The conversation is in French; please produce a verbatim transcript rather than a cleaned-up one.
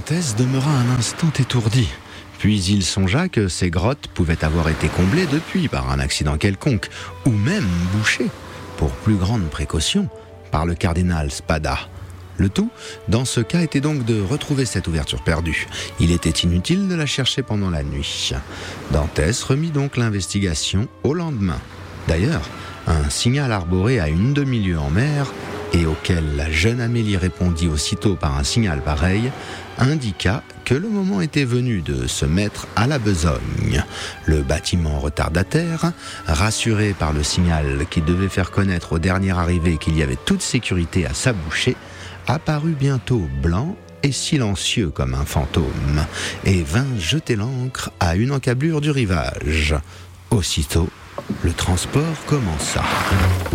Dantès demeura un instant étourdi. Puis il songea que ces grottes pouvaient avoir été comblées depuis par un accident quelconque, ou même bouchées, pour plus grande précaution, par le cardinal Spada. Le tout, dans ce cas, était donc de retrouver cette ouverture perdue. Il était inutile de la chercher pendant la nuit. Dantès remit donc l'investigation au lendemain. D'ailleurs, un signal arboré à une demi-lieue en mer, et auquel la jeune Amélie répondit aussitôt par un signal pareil, indiqua que le moment était venu de se mettre à la besogne. Le bâtiment retardataire, rassuré par le signal qui devait faire connaître au dernier arrivé qu'il y avait toute sécurité à s'aboucher, apparut bientôt blanc et silencieux comme un fantôme, et vint jeter l'ancre à une encablure du rivage. Aussitôt, le transport commença.